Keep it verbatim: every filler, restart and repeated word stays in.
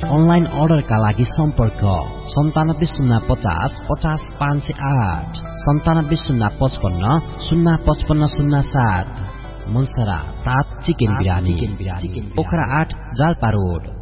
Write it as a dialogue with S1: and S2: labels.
S1: Online अर्डरका लागि सम्पर्क सन्तानब्बे शून्य पचास पचास पाँच सय आठ सन्तानब्बे शून्य पचपन्न शून्य पचपन्न शून्य सात। मनसरा ताज चिकन बिरानी पोखरा आठ जाल्पा रोड।